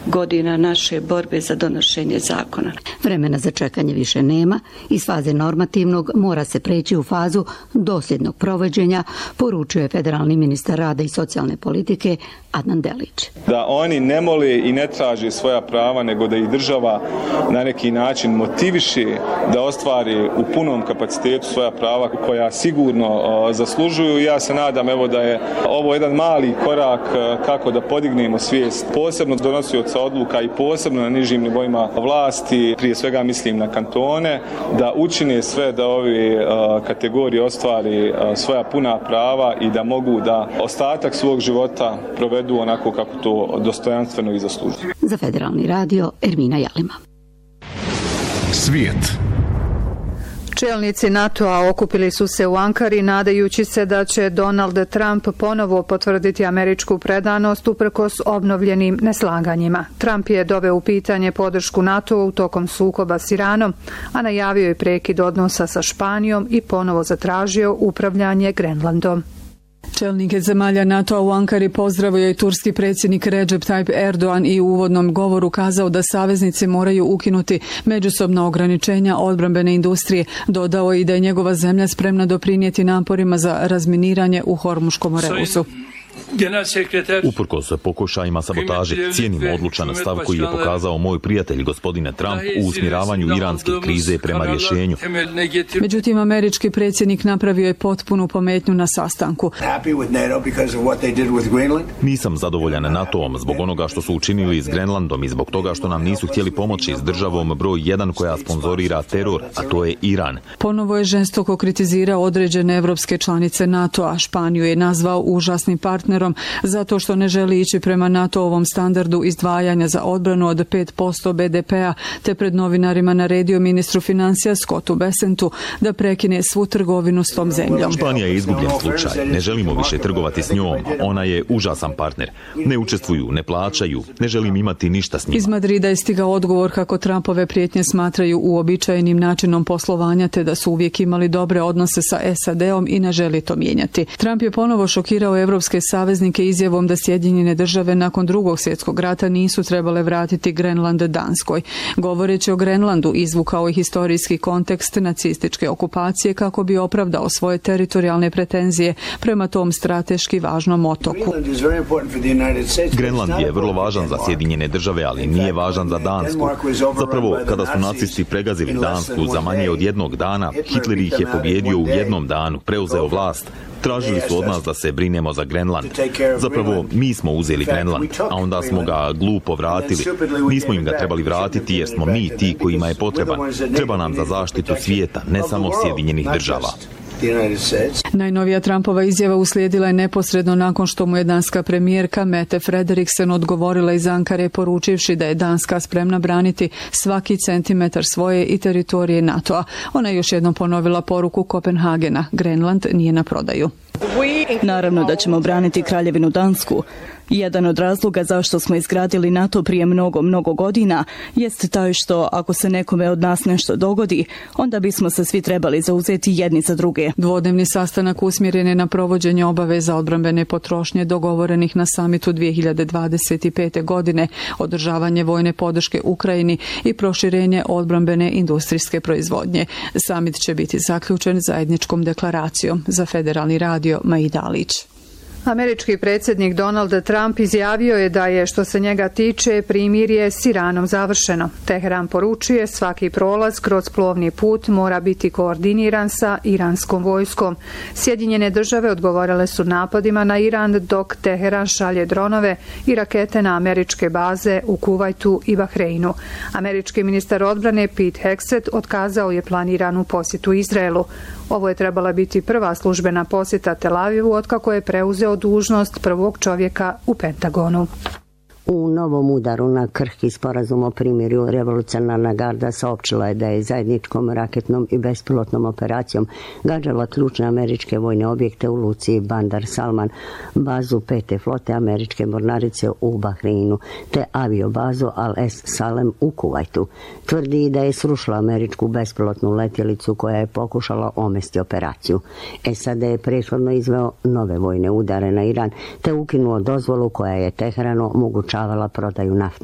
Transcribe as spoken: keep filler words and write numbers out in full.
godina naše borbe za donošenje zakona. Vremena za čekanje više nema. Iz faze normativnog mora se preći u fazu dosljednog provođenja, poručuje federalni ministar rada i socijalne politike Adnan Delić. Da oni ne mole i ne traže svoja prava, nego da ih država na neki način motiviše da ostvari u punom kapacitetu svoja prava koja sigurno uh, zaslužuju. Ja se nadam evo da je ovo jedan mali korak uh, kako da podignemo svijest posebno donosioca odluka i posebno na nižim nivoima vlasti, prije svega mislim na kantone, da učine sve da ove uh, kategorije ostvari uh, svoja puna prava i da mogu da ostatak svog života provedu onako kako to dostojanstveno i zaslužuju. Za Federalni radio Ermina Jalima. Svijet. Čelnici NATO-a okupili su se u Ankari nadajući se da će Donald Trump ponovo potvrditi američku predanost uprkos obnovljenim neslaganjima. Trump je doveo u pitanje podršku NATO-u tokom sukoba s Iranom, a najavio je prekid odnosa sa Španijom i ponovo zatražio upravljanje Grenlandom. Čelnike zemalja NATO-a u Ankari pozdravio je turski predsjednik Recep Tayyip Erdogan i u uvodnom govoru kazao da saveznici moraju ukinuti međusobna ograničenja odbrambene industrije. Dodao i da je njegova zemlja spremna doprinijeti naporima za razminiranje u Hormuškom reusu. Uprkos pokušajima sabotaže, cijenim odlučan stav koji je pokazao moj prijatelj gospodine Trump u usmjeravanju iranske krize prema rješenju. Međutim, američki predsjednik napravio je potpunu pometnju na sastanku. Nisam zadovoljan NATO-om zbog onoga što su učinili s Grenlandom i zbog toga što nam nisu htjeli pomoći s državom broj jedan koja sponzorira teror, a to je Iran. Ponovo je žestoko kritizirao određene evropske članice NATO-a. Španiju je nazvao užasnim partnerom zato što ne želi ići prema NATO-ovom standardu izdvajanja za odbranu od pet posto be de pea, te pred novinarima naredio ministru financija Scottu Bessentu da prekine svu trgovinu s tom zemljom. Španija je izgubljen slučaj. Ne želimo više trgovati s njom. Ona je užasan partner. Ne učestvuju, ne plaćaju. Ne želim imati ništa s njima. Iz Madrida je stigao odgovor kako Trumpove prijetnje smatraju uobičajenim načinom poslovanja, te da su uvijek imali dobre odnose sa es a de-om i ne želi to mijenjati. Trump je ponovo šokirao evropske saveznike izjavom da Sjedinjene države nakon drugog svjetskog rata nisu trebale vratiti Grenland Danskoj. Govoreći o Grenlandu, izvukao je historijski kontekst nacističke okupacije kako bi opravdao svoje teritorijalne pretenzije prema tom strateški važnom otoku. Grenland je vrlo važan za Sjedinjene države, ali nije važan za Dansku. Zapravo, kada su nacisti pregazili Dansku za manje od jednog dana, Hitler ih je pobjedio u jednom danu, preuzeo vlast. Tražili su od nas da se brinemo za Grenland. Zapravo, mi smo uzeli Grenland, a onda smo ga glupo vratili. Nismo im ga trebali vratiti jer smo mi ti kojima je potreban. Treba nam za zaštitu svijeta, ne samo Sjedinjenih država. Najnovija Trumpova izjava uslijedila je neposredno nakon što mu je danska premijerka Mette Frederiksen odgovorila iz Ankare poručivši da je Danska spremna braniti svaki centimetar svoje i teritorije NATO-a. Ona je još jednom ponovila poruku Kopenhagena. Grenland nije na prodaju. Naravno da ćemo braniti Kraljevinu Dansku. Jedan od razloga zašto smo izgradili NATO prije mnogo, mnogo godina jest taj što ako se nekome od nas nešto dogodi, onda bismo se svi trebali zauzeti jedni za druge. Dvodnevni sastanak usmjeren je na provođenje obaveza odbrambene potrošnje dogovorenih na samitu dvije hiljade dvadeset pete. godine, održavanje vojne podrške Ukrajini i proširenje odbrambene industrijske proizvodnje. Samit će biti zaključen zajedničkom deklaracijom. Za Federalni radio Maida Alić. Američki predsjednik Donald Trump izjavio je da je, što se njega tiče, primirje s Iranom završeno. Teheran poručuje svaki prolaz kroz plovni put mora biti koordiniran sa iranskom vojskom. Sjedinjene države odgovorile su napadima na Iran dok Teheran šalje dronove i rakete na američke baze u Kuvajtu i Bahreinu. Američki ministar odbrane Pete Hegseth otkazao je planiranu posjetu Izraelu. Ovo je trebala biti prva službena posjeta Tel Avivu otkako je preuzeo dužnost prvog čovjeka u Pentagonu. U novom udaru na krhki sporazum o primirju revolucionarna garda saopćila je da je zajedničkom raketnom i bespilotnom operacijom gađala ključne američke vojne objekte u luci Bandar Salman, bazu pete flote američke mornarice u Bahreinu, te aviobazu Al-Es Salem u Kuvajtu. Tvrdi da je srušila američku bespilotnu letjelicu koja je pokušala omesti operaciju. es a de je prethodno izveo nove vojne udare na Iran, te ukinuo dozvolu koja je Teheranu omogućavala prodaju nafte.